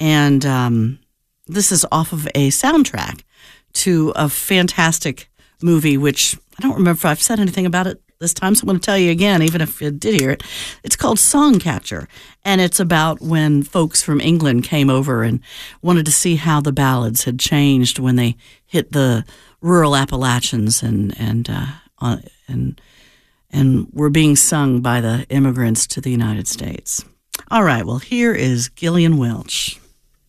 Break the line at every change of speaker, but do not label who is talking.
And this is off of a soundtrack to a fantastic movie, which I don't remember if I've said anything about it this time, so I'm going to tell you again, even if you did hear it. It's called Songcatcher, and it's about when folks from England came over and wanted to see how the ballads had changed when they hit the rural Appalachians and were being sung by the immigrants to the United States. All right, well, here is Gillian Welch.